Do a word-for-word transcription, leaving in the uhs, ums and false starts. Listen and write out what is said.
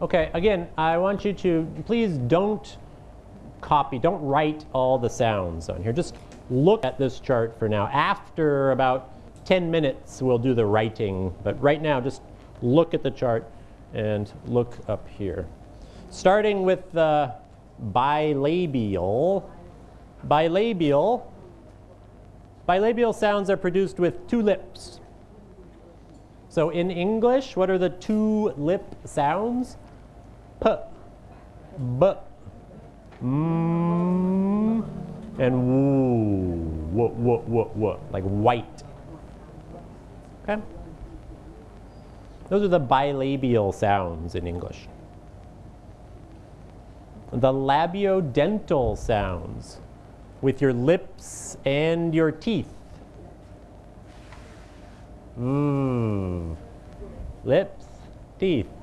Okay, again, I want you to, please don't copy, don't write all the sounds on here. Just look at this chart for now. After about ten minutes, we'll do the writing. But right now, just look at the chart and look up here. Starting with the bilabial. Bilabial. Bilabial sounds are produced with two lips. So in English, what are the two lip sounds? P, B, mm, and woo, woo, woo, woo, woo, like white. Okay? Those are the bilabial sounds in English. The labiodental sounds with your lips and your teeth. Mmm. Lips, teeth.